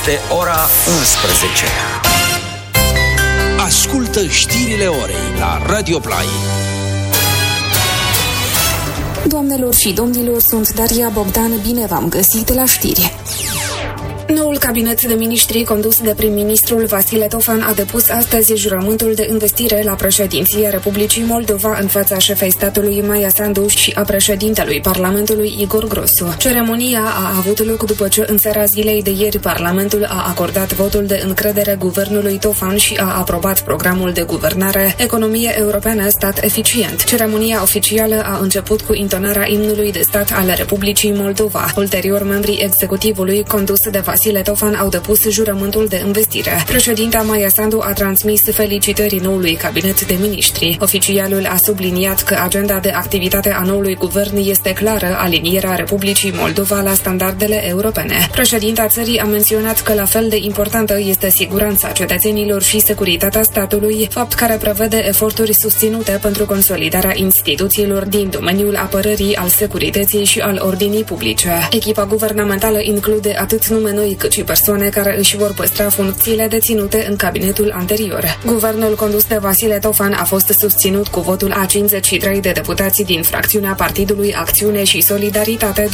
Este ora 11. Ascultă știrile orei la Radio Play. Doamnelor și domnilor, sunt Daria Bogdan, bine v-am găsit la știri. Noul cabinet de miniștri condus de prim-ministrul Vasile Tofan a depus astăzi jurământul de investire la președinția Republicii Moldova în fața șefei statului Maia Sandu și a președintelui Parlamentului Igor Grosu. Ceremonia a avut loc după ce în seara zilei de ieri Parlamentul a acordat votul de încredere guvernului Tofan și a aprobat programul de guvernare Economie Europeană, Stat Eficient. Ceremonia oficială a început cu intonarea imnului de stat al Republicii Moldova. Ulterior, membrii executivului condus de Vasile Tofan au depus jurământul de investire. Președinta Maia Sandu a transmis felicitării noului cabinet de miniștri. Oficialul a subliniat că agenda de activitate a noului guvern este clară, alinierea Republicii Moldova la standardele europene. Președinta țării a menționat că la fel de importantă este siguranța cetățenilor și securitatea statului, fapt care prevede eforturi susținute pentru consolidarea instituțiilor din domeniul apărării, al securității și al ordinii publice. Echipa guvernamentală include atât nume noi cât și persoane care își vor păstra funcțiile deținute în cabinetul anterior. Guvernul condus de Vasile Tofan a fost susținut cu votul a 53 de deputați din fracțiunea Partidului Acțiune și Solidaritate,